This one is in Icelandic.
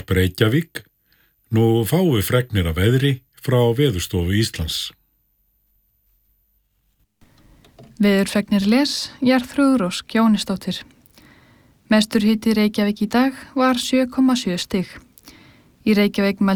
Sjónvarp Reykjavík. Nú fáum við fregnir af veðri frá Veðurstofu Íslands. Veðurfregnir Jarþrúður Ósk Jóhannesdóttir. Mestur hiti í Reykjavík í dag var 7,7 stig. Í Reykjavík